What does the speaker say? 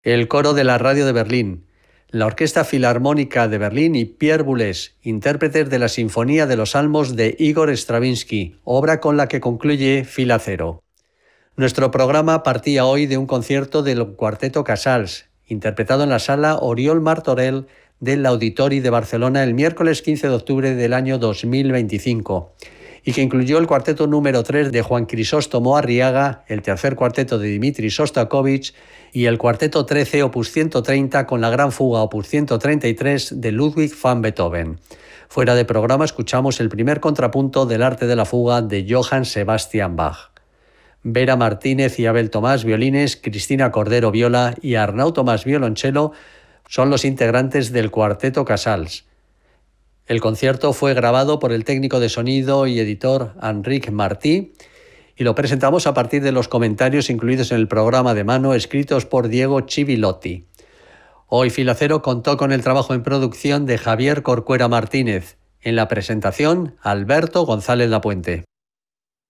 el coro de la Radio de Berlín, la Orquesta Filarmónica de Berlín y Pierre Boulez, intérpretes de la Sinfonía de los Salmos de Igor Stravinsky, obra con la que concluye Fila Cero. Nuestro programa partía hoy de un concierto del Cuarteto Casals, interpretado en la Sala Oriol Martorell del Auditori de Barcelona el miércoles 15 de octubre del año 2025, y que incluyó el cuarteto número 3 de Juan Crisóstomo Arriaga, el tercer cuarteto de Dmitri Shostakovich y el cuarteto 13 opus 130 con la gran fuga opus 133 de Ludwig van Beethoven. Fuera de programa escuchamos el primer contrapunto del arte de la fuga de Johann Sebastian Bach. Vera Martínez y Abel Tomás, violines, Cristina Cordero, viola y Arnau Tomás, violonchelo, son los integrantes del Cuarteto Casals. El concierto fue grabado por el técnico de sonido y editor Enric Martí y lo presentamos a partir de los comentarios incluidos en el programa de mano escritos por Diego Chivilotti. Hoy Fila Cero contó con el trabajo en producción de Javier Corcuera Martínez. En la presentación, Alberto González Lapuente.